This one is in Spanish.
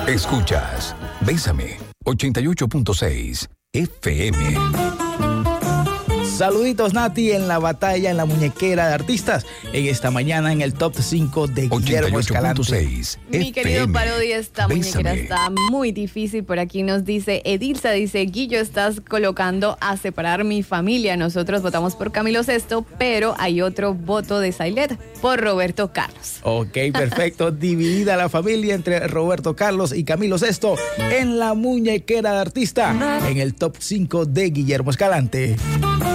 Escuchas Bésame 88.6 FM. Saluditos, Nati, en la batalla, en la muñequera de artistas. En esta mañana en el top 5 de Guillermo Escalante. 88.6 Mi querido FM. Parodi, esta muñequera Bésame. está muy difícil. Por aquí nos dice Edilza, dice, Guillo, estás colocando a separar mi familia. Nosotros votamos por Camilo Sesto, pero hay otro voto de Sailet por Roberto Carlos. Ok, perfecto. Dividida la familia entre Roberto Carlos y Camilo Sesto en la muñequera de artista en el top 5 de Guillermo Escalante.